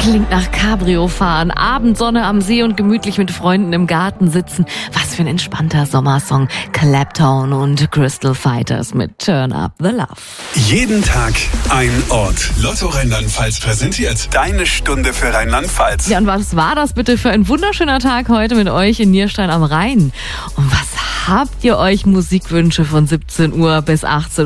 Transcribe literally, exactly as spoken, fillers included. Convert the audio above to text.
Klingt nach Cabrio fahren, Abendsonne am See und gemütlich mit Freunden im Garten sitzen. Was für ein entspannter Sommersong. Clapton und Crystal Fighters mit Turn Up the Love. Jeden Tag ein Ort. Lotto Rheinland-Pfalz präsentiert deine Stunde für Rheinland-Pfalz. Ja, und was war das bitte für ein wunderschöner Tag heute mit euch in Nierstein am Rhein? Und was habt ihr euch Musikwünsche von siebzehn Uhr bis achtzehn Uhr